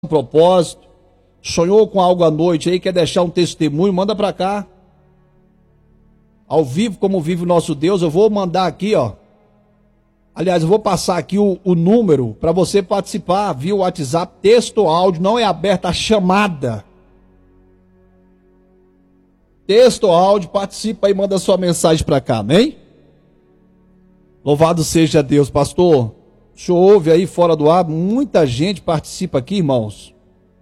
um propósito, sonhou com algo à noite aí, quer deixar um testemunho, manda para cá. Ao vivo, como vive o nosso Deus, eu vou mandar aqui, ó. Aliás, eu vou passar aqui o número para você participar via WhatsApp, texto ou áudio, não é aberta a chamada. Texto ou áudio, participa e manda sua mensagem para cá, amém? Louvado seja Deus, pastor. O senhor ouve aí fora do ar, muita gente participa aqui, irmãos.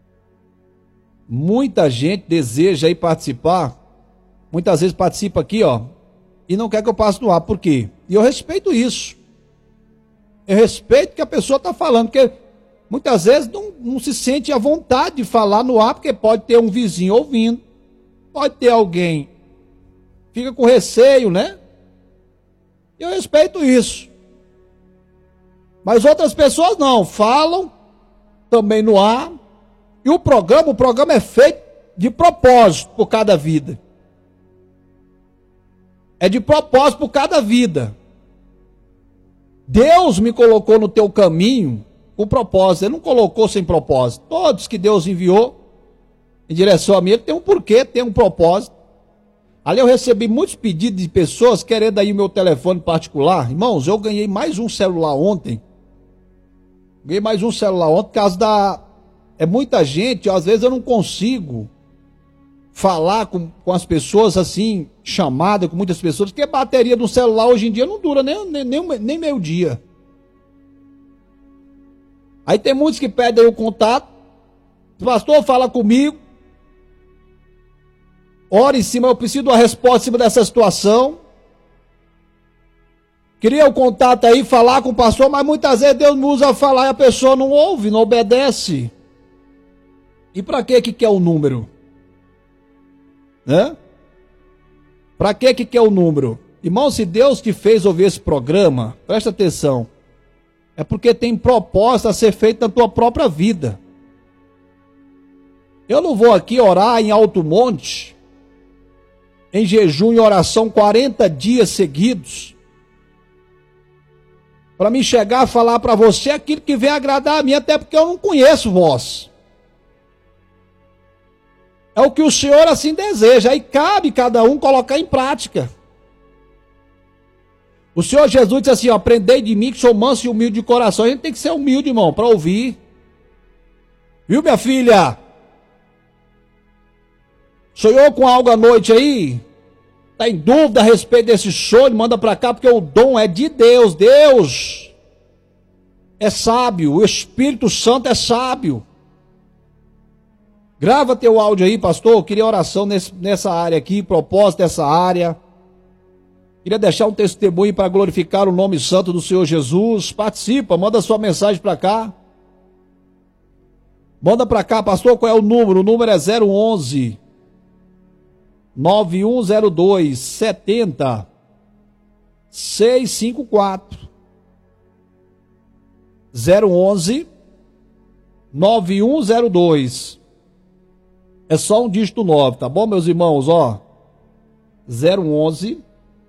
Muita gente deseja aí participar. Muitas vezes participa aqui, ó, e não quer que eu passe no ar. Por quê? E eu respeito isso. Eu respeito o que a pessoa está falando, porque muitas vezes não se sente à vontade de falar no ar, porque pode ter um vizinho ouvindo, pode ter alguém, fica com receio, né? Eu respeito isso. Mas outras pessoas não, falam também no ar, e o programa é feito de propósito por cada vida. É de propósito por cada vida. Deus me colocou no teu caminho com propósito. Ele não colocou sem propósito. Todos que Deus enviou em direção a mim, ele tem um porquê, tem um propósito. Ali eu recebi muitos pedidos de pessoas querendo aí o meu telefone particular. Irmãos, eu ganhei mais um celular ontem. Por causa da... É muita gente, às vezes eu não consigo falar com as pessoas assim, chamada com muitas pessoas, porque a bateria do celular hoje em dia não dura nem meio dia. Aí tem muitos que pedem aí o contato, pastor, fala comigo, ora em cima, eu preciso de uma resposta em cima dessa situação, queria o contato aí, falar com o pastor, mas muitas vezes Deus me usa a falar e a pessoa não ouve, não obedece. E para que quer o número? Né? Para que quer o número? Irmão, se Deus te fez ouvir esse programa, presta atenção, é porque tem propósito a ser feito na tua própria vida. Eu não vou aqui orar em alto monte, em jejum e oração 40 dias seguidos, para me chegar a falar para você aquilo que vem agradar a mim, até porque eu não conheço vós. É o que o Senhor assim deseja. Aí cabe cada um colocar em prática. O Senhor Jesus disse assim, ó, aprendei de mim que sou manso e humilde de coração. A gente tem que ser humilde, irmão, para ouvir. Viu, minha filha? Sonhou com algo à noite aí? Está em dúvida a respeito desse sonho? Manda para cá, porque o dom é de Deus. Deus é sábio. O Espírito Santo é sábio. Grava teu áudio aí, pastor. Eu queria oração nessa área aqui, propósito dessa área. Queria deixar um testemunho para glorificar o nome santo do Senhor Jesus. Participa, manda sua mensagem para cá. Manda para cá, pastor, qual é o número? O número é 011 9102 70 654. 011 9102. É só um dígito 9, tá bom, meus irmãos? Ó, 011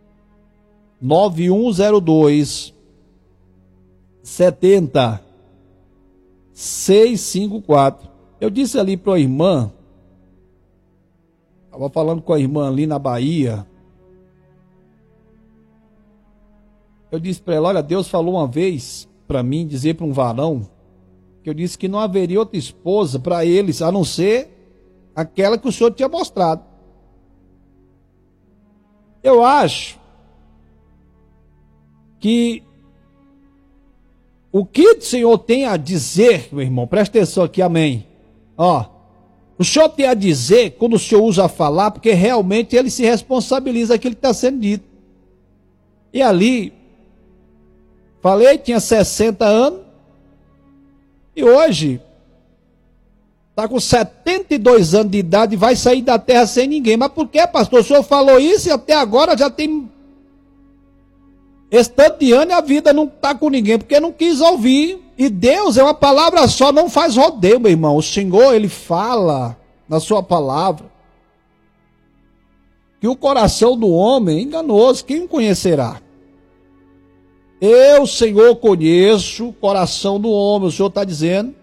9102 70 654. Eu disse ali para a irmã, estava falando com a irmã ali na Bahia. Eu disse para ela, olha, Deus falou uma vez para mim, dizer para um varão, que eu disse que não haveria outra esposa para eles, a não ser aquela que o Senhor tinha mostrado. Eu acho que o que o Senhor tem a dizer, meu irmão, presta atenção aqui, amém. Ó, o Senhor tem a dizer, quando o Senhor usa a falar, porque realmente ele se responsabiliza aquilo que está sendo dito. E ali, falei, tinha 60 anos, e hoje está com 72 anos de idade e vai sair da terra sem ninguém. Mas por que, pastor? O senhor falou isso e até agora já tem esse tanto de ano e a vida não está com ninguém, porque não quis ouvir. E Deus é uma palavra só, não faz rodeio, meu irmão. O Senhor, ele fala na sua palavra que o coração do homem é enganoso, quem o conhecerá? Eu, Senhor, conheço o coração do homem, o Senhor está dizendo.